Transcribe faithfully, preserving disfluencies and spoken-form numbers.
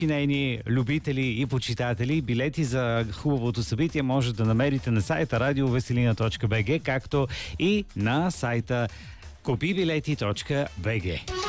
нейни любители и почитатели. Билети за хубавото събитие може да намерите на сайта радио веселина точка би джи, както и на сайта купи билети точка би джи.